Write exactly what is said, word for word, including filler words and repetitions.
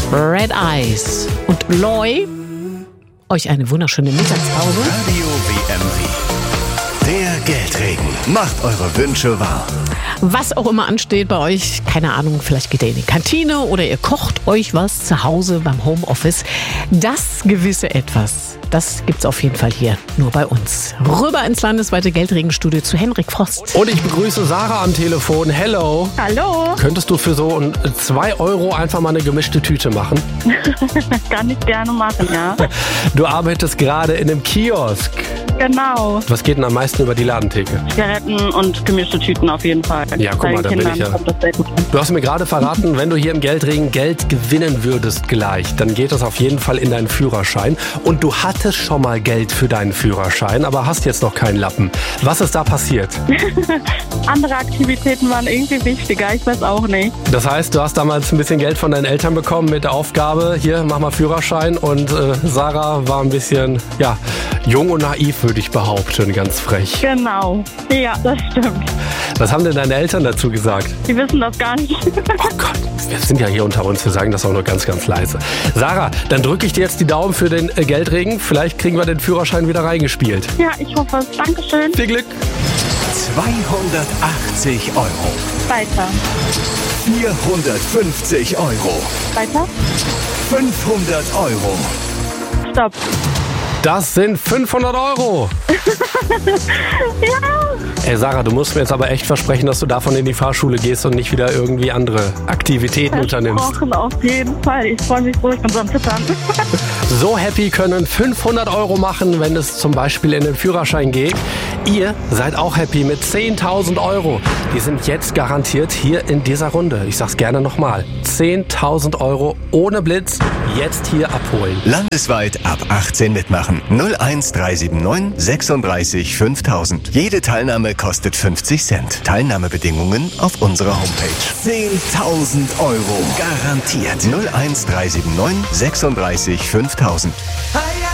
Red Eyes. Und Loy, euch eine wunderschöne Mittagspause. Radio W M W. Der Geldregen. Macht eure Wünsche wahr. Was auch immer ansteht bei euch, keine Ahnung, vielleicht geht ihr in die Kantine oder ihr kocht euch was zu Hause beim Homeoffice. Das gewisse Etwas, das gibt's auf jeden Fall hier, nur bei uns. Rüber ins landesweite Geldregenstudio zu Henrik Frost. Und ich begrüße Sarah am Telefon. Hello. Hallo. Könntest du für so zwei Euro einfach mal eine gemischte Tüte machen? Kann ich gerne machen, ja. Du arbeitest gerade in einem Kiosk. Genau. Was geht denn am meisten über die Ladentheke? Zigaretten und gemischte Tüten auf jeden Fall. Ja, guck Bei mal, da bin Kindern ich ja. kommt das sehr gut an. Du hast mir gerade verraten, wenn du hier im Geldregen Geld gewinnen würdest gleich, dann geht das auf jeden Fall in deinen Führerschein. Und du hattest schon mal Geld für deinen Führerschein, aber hast jetzt noch keinen Lappen. Was ist da passiert? Andere Aktivitäten waren irgendwie wichtiger, ich weiß auch nicht. Das heißt, du hast damals ein bisschen Geld von deinen Eltern bekommen mit der Aufgabe, hier, mach mal Führerschein. Und äh, Sarah war ein bisschen, ja, jung und naiv, würde ich behaupten, ganz frech. Genau. Ja, das stimmt. Was haben denn deine Eltern dazu gesagt? Die wissen das gar nicht. Oh Gott, wir sind ja hier unter uns, wir sagen das auch nur ganz, ganz leise. Sarah, dann drücke ich dir jetzt die Daumen für den äh, Geldregen. Vielleicht kriegen wir den Führerschein wieder reingespielt. Ja, ich hoffe es. Dankeschön. Viel Glück. zweihundertachtzig Euro. Weiter. vierhundertfünfzig Euro. Weiter. fünfhundert Euro. Stopp. Das sind fünfhundert Euro. Ja. Ey Sarah, du musst mir jetzt aber echt versprechen, dass du davon in die Fahrschule gehst und nicht wieder irgendwie andere Aktivitäten unternimmst. Versprochen, auf jeden Fall. Ich freue mich so, ich bin so am Zittern. So happy können fünfhundert Euro machen, wenn es zum Beispiel in den Führerschein geht. Ihr seid auch happy mit zehntausend Euro. Die sind jetzt garantiert hier in dieser Runde. Ich sag's gerne nochmal. zehntausend Euro ohne Blitz jetzt hier abholen. Landesweit ab achtzehn mitmachen. null eins drei sieben neun sechsunddreißig fünftausend. Jede Teilnahme kostet fünfzig Cent. Teilnahmebedingungen auf unserer Homepage. zehntausend Euro. Garantiert. null eins drei sieben neun sechsunddreißig fünftausend.